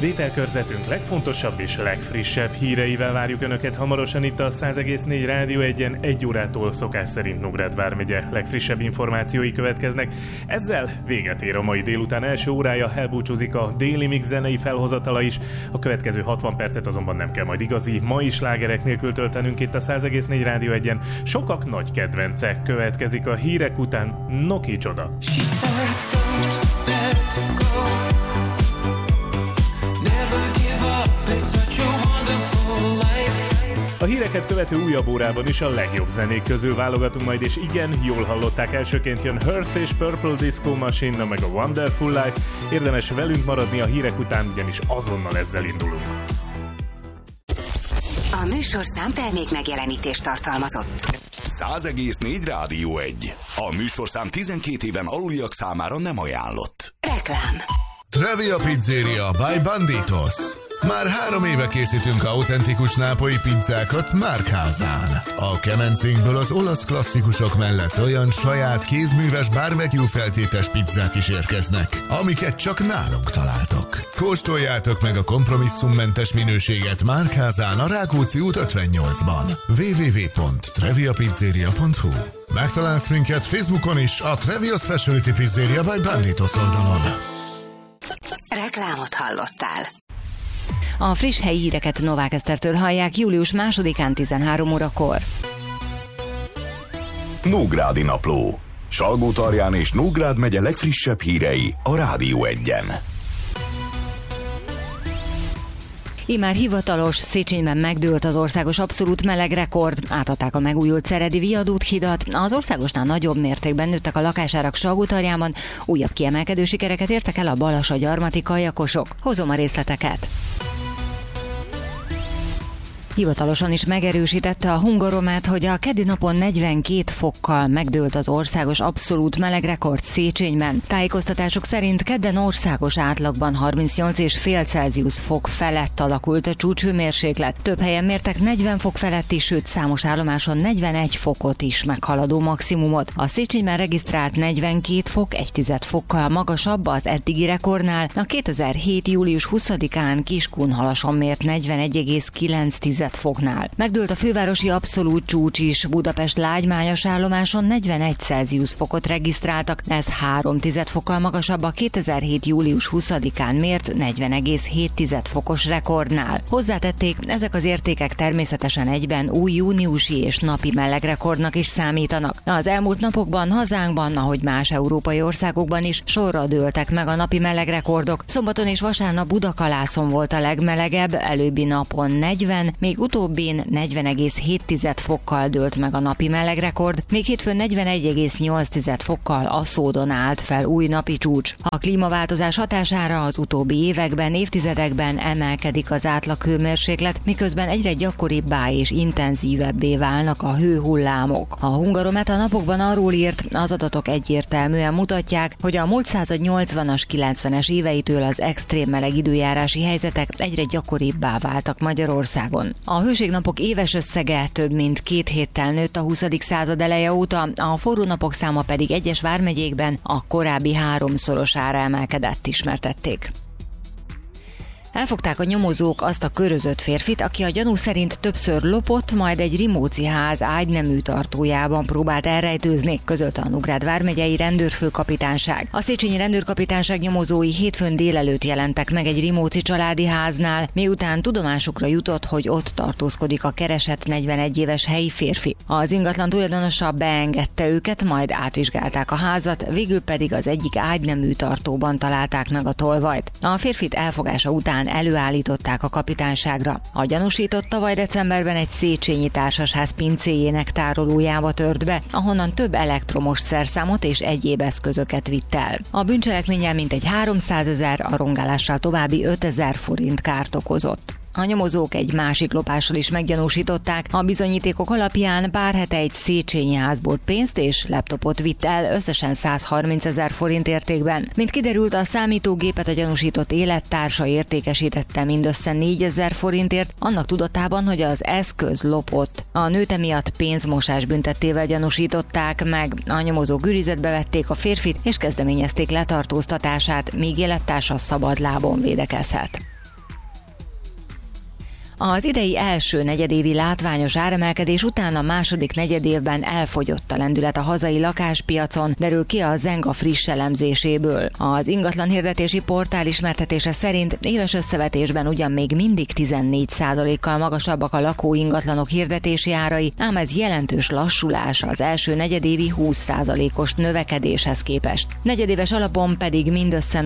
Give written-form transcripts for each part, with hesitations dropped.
Vételkörzetünk legfontosabb és legfrissebb híreivel várjuk Önöket hamarosan itt a 100,4 Rádió 1-en 1 órától szokás szerint Nógrád vármegye legfrissebb információi következnek. Ezzel véget ér a mai délután első órája, elbúcsúzik a déli mix zenei felhozatala is. A következő 60 percet azonban nem kell majd igazi mai slágerek nélkül töltenünk itt a 100,4 Rádió 1-en. Sokak nagy kedvence következik a hírek után. Noki csoda! A híreket követő újabb órában is a legjobb zenék közül válogatunk majd, és igen, jól hallották, elsőként jön Hertz és Purple Disco Machine, meg a Wonderful Life. Érdemes velünk maradni a hírek után, ugyanis azonnal ezzel indulunk. A műsorszám termék megjelenítést tartalmazott. 100,4 Rádió 1. A műsorszám 12 éven aluliak számára nem ajánlott. Reklám. Travia Pizzeria by Banditos. Már 3 éve készítünk autentikus nápolyi pizzákat Márkházán. A kemencénkből az olasz klasszikusok mellett olyan saját kézműves barbecue feltétes pizzák is érkeznek, amiket csak nálunk találtok. Kóstoljátok meg a kompromisszummentes minőséget Márkházán a Rákóczi út 58-ban. www.traviapizzeria.hu. Megtalálsz minket Facebookon is a Travia Specialty Pizzeria by Banditos oldalon. Reklámot hallottál. A friss helyi híreket Novák Esztertől hallják július 2-án 13 órakor. Nógrádi Napló. Salgótarján és Nógrád megye legfrissebb hírei a Rádió 1-en. Immár hivatalos, Széchenyben megdőlt az országos abszolút melegrekord, átadták a megújult Szeredi Viadút hidat, az országosnál nagyobb mértékben nőttek a lakásárak Salgótarjánban, újabb kiemelkedő sikereket értek el a Balassa-gyarmati kajakosok. Hozom a részleteket. Hivatalosan is megerősítette a Hungaromet, hogy a keddi napon 42 fokkal megdőlt az országos abszolút melegrekord Széchenyben. Tájékoztatások szerint kedden országos átlagban 38,5 Celsius fok felett alakult a csúcshőmérséklet. Több helyen mértek 40 fok feletti, sőt számos állomáson 41 fokot is meghaladó maximumot. A Széchenyben regisztrált 42 fok 1 fokkal magasabb az eddigi rekordnál. A 2007. július 20-án Kiskunhalason mért 41,9 foknál. Megdőlt a fővárosi abszolút csúcs is, Budapest lágymányos állomáson 41 Celsius fokot regisztráltak, ez 3 fokkal magasabb a 2007. július 20-án mért 40,7 fokos rekordnál. Hozzátették, ezek az értékek természetesen egyben új júniusi és napi melegrekordnak is számítanak. Az elmúlt napokban hazánkban, ahogy más európai országokban is, sorra dőltek meg a napi melegrekordok. Szombaton és vasárnap Budakalászon volt a legmelegebb, előbbi napon 40, még utóbbin 40,7 fokkal dőlt meg a napi melegrekord, még hétfőn 41,8 fokkal Aszódon állt fel új napi csúcs. A klímaváltozás hatására az utóbbi években, évtizedekben emelkedik az átlag hőmérséklet, miközben egyre gyakoribbá és intenzívebbé válnak a hőhullámok. A Hungaromet a napokban arról írt, az adatok egyértelműen mutatják, hogy a múlt század 80-as, 90-es éveitől az extrém meleg időjárási helyzetek egyre gyakoribbá váltak Magyarországon. A hőségnapok éves összege több mint 2 héttel nőtt a 20. század eleje óta, a forró napok száma pedig egyes vármegyékben a korábbi 3-szorosára emelkedett, ismertették. Elfogták a nyomozók azt a körözött férfit, aki a gyanú szerint többször lopott, majd egy Rimóci ház ágynemű tartójában próbált elrejtőzni, közölte a Nógrád vármegyei rendőrfőkapitányság. A Széchenyi rendőrkapitányság nyomozói hétfőn délelőtt jelentek meg egy Rimóci családi háznál, miután tudomásukra jutott, hogy ott tartózkodik a keresett 41 éves helyi férfi. Az ingatlan tulajdonosa beengedte őket, majd átvizsgálták a házat, végül pedig az egyik ágynemű tartóban találták meg a tolvajt. A férfit elfogása után előállították a kapitányságra. A gyanúsított tavaly decemberben egy széchenyi társasház pincéjének tárolójába tört be, ahonnan több elektromos szerszámot és egyéb eszközöket vitt el. A bűncselekménnyel mintegy 300 000, a rongálással további 5 000 forint kárt okozott. A nyomozók egy másik lopással is meggyanúsították. A bizonyítékok alapján pár hete egy széchenyi házból pénzt és laptopot vitt el, összesen 130 000 forint értékben. Mint kiderült, a számítógépet a gyanúsított élettársa értékesítette mindössze 4 000 forintért, annak tudatában, hogy az eszköz lopott. A nőt emiatt pénzmosás büntettével gyanúsították meg. A nyomozók őrizetbe vették a férfit és kezdeményezték letartóztatását, míg élettársa szabadlábon védekezhet. Az idei első negyedévi látványos áremelkedés után a második negyedévben elfogyott a lendület a hazai lakáspiacon, derül ki a Zenga friss elemzéséből. Az ingatlan hirdetési portál ismertetése szerint éves összevetésben ugyan még mindig 14%-kal magasabbak a lakóingatlanok hirdetési árai, ám ez jelentős lassulás az első negyedévi 20%-os növekedéshez képest. Negyedéves alapon pedig mindössze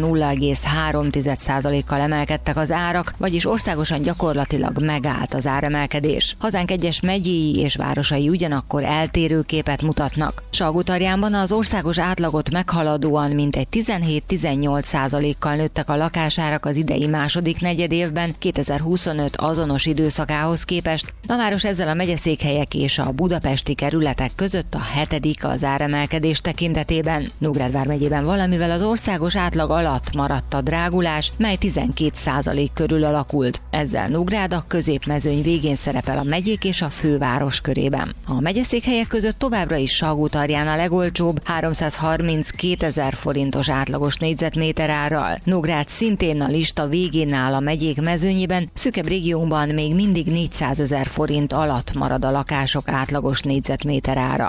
0,3%-kal emelkedtek az árak, vagyis országosan gyakorlatilag megállt az áremelkedés. Hazánk egyes megyéi és városai ugyanakkor eltérő képet mutatnak. Salgótarjánban az országos átlagot meghaladóan mintegy 17-18%-kal nőttek a lakásárak az idei második negyedévben 2025 azonos időszakához képest. A város ezzel a megyeszékhelyek és a budapesti kerületek között a 7. az áremelkedés tekintetében. Nógrád vármegyében valamivel az országos átlag alatt maradt a drágulás, mely 12% körül alakult. Ezzel Nógrád a középmezőny végén szerepel a megyék és a főváros körében. A megyeszékhelyek között továbbra is Salgótarján a legolcsóbb 332 000 forintos átlagos négyzetméter árral. Nógrád szintén a lista végén áll a megyék mezőnyében, szűkebb régiónkban még mindig 400 000 forint alatt marad a lakások átlagos négyzetméter ára.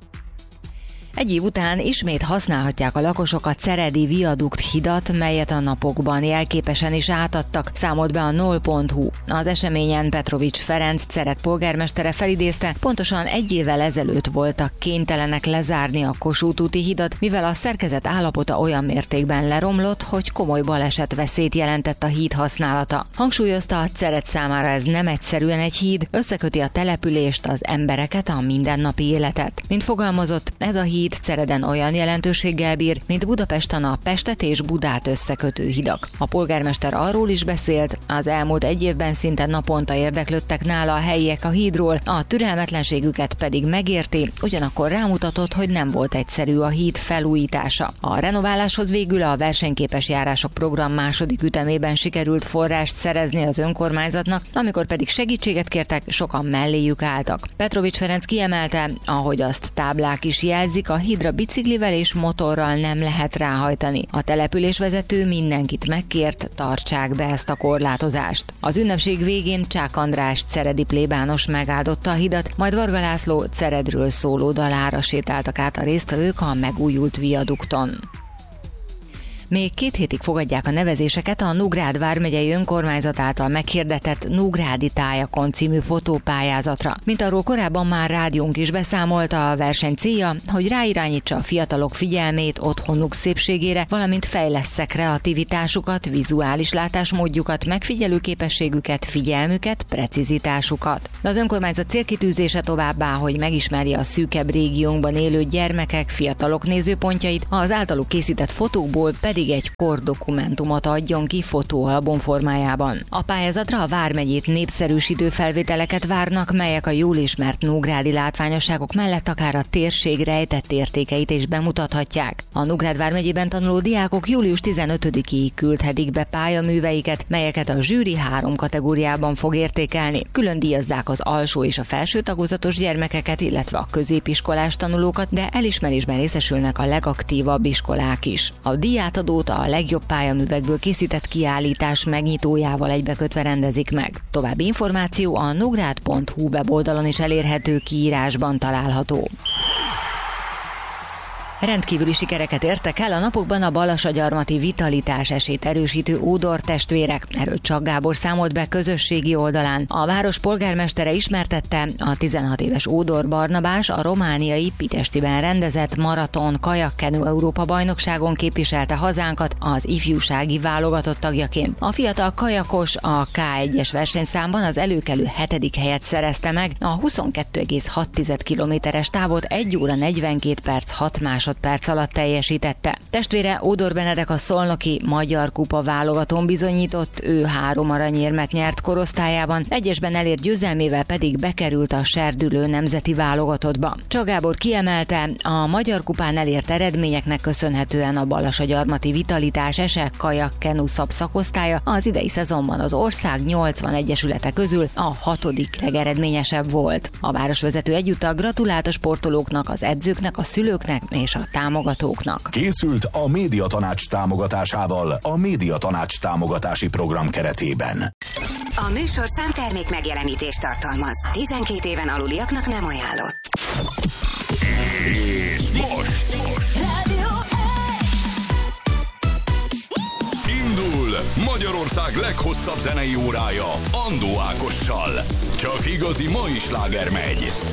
Egy év után ismét használhatják a lakosok a Ceredi viadukt hidat, melyet a napokban jelképesen is átadtak, számolt be a NOL.hu. Az eseményen Petrovics Ferenc Cered polgármestere felidézte, pontosan egy évvel ezelőtt voltak kénytelenek lezárni a Kossuth úti hidat, mivel a szerkezet állapota olyan mértékben leromlott, hogy komoly balesetveszélyt jelentett a híd használata. Hangsúlyozta, a Cered számára ez nem egyszerűen egy híd, összeköti a települést, az embereket, a mindennapi életet. Mint fogalmazott, ez a híd Cereden olyan jelentőséggel bír, mint Budapesten a Pestet és Budát összekötő hidak. A polgármester arról is beszélt, az elmúlt egy évben szinte naponta érdeklődtek nála a helyiek a hídról, a türelmetlenségüket pedig megérti, ugyanakkor rámutatott, hogy nem volt egyszerű a híd felújítása. A renováláshoz végül a versenyképes járások program második ütemében sikerült forrást szerezni az önkormányzatnak, amikor pedig segítséget kértek, sokan melléjük álltak. Petrovics Ferenc kiemelte, ahogy azt táblák is jelzik, a hídra biciklivel és motorral nem lehet ráhajtani. A településvezető mindenkit megkért, tartsák be ezt a korlátozást. Az ünnepség végén Csák András ceredi plébános megáldotta a hidat, majd Varga László Ceredről szóló dalára sétáltak át a résztvevők a megújult viadukton. Még 2 hétig fogadják a nevezéseket a Nógrád vármegyei önkormányzat által meghirdetett Nógrádi tájakon című fotópályázatra. Mint arról korábban már rádiónk is beszámolt, a verseny célja, hogy ráirányítsa a fiatalok figyelmét otthonuk szépségére, valamint fejlessze kreativitásukat, vizuális látásmódjukat, megfigyelő képességüket, figyelmüket, precizitásukat. De az önkormányzat célkitűzése továbbá, hogy megismerje a szűkebb régiónkban élő gyermekek, fiatalok nézőpontjait, az általuk készített fotókból pedig egy kordokumentumot adjon ki fotóalbum formájában. A pályázatra a vármegyét népszerűsítő felvételeket várnak, melyek a jól ismert nógrádi látványosságok mellett akár a térség rejtett értékeit is bemutathatják. A Nógrád vármegyében tanuló diákok július 15-ig küldhetik be pályaműveiket, melyeket a zsűri 3 kategóriában fog értékelni. Külön díjazzák az alsó és a felső tagozatos gyermekeket, illetve a középiskolás tanulókat, de elismerésben részesülnek a legaktívabb iskolák is. A díjátadót a legjobb pályaművekből készített kiállítás megnyitójával egybekötve rendezik meg. További információ a nograd.hu weboldalon is elérhető, kiírásban található. Rendkívüli sikereket értek el a napokban a balasagyarmati vitalitás esélyt erősítő Ódor testvérek. Erről Csak Gábor számolt be közösségi oldalán. A város polgármestere ismertette, a 16 éves Ódor Barnabás a romániai Pitestiben rendezett maraton kajakkenu Európa bajnokságon képviselte hazánkat az ifjúsági válogatott tagjaként. A fiatal kajakos a K1-es versenyszámban az előkelő 7. helyet szerezte meg, a 22,6 kilométeres távot 1 óra 42 perc 6 másodperc alatt teljesítette. Testvére Ódor Benedek a szolnoki Magyar Kupa válogatón bizonyított, ő 3 aranyérmet nyert korosztályában, egyesben elért győzelmével pedig bekerült a serdülő nemzeti válogatottba. Csak Gábor kiemelte, a Magyar Kupán elért eredményeknek köszönhetően a balasagyarmati vitalitás esek kajak-kenu szakosztálya az idei szezonban az ország 80 egyesülete közül a 6. legeredményesebb volt. A városvezető egyúttal gratulált a sportolóknak, az edzőknek, a szülőknek és a támogatóknak. Készült a Médiatanács támogatásával a Médiatanács támogatási program keretében. A műsorszám termék megjelenítést tartalmaz. 12 éven aluliaknak nem ajánlott. És most Rádió indul Magyarország leghosszabb zenei órája Andó Ákossal. Csak igazi mai sláger megy.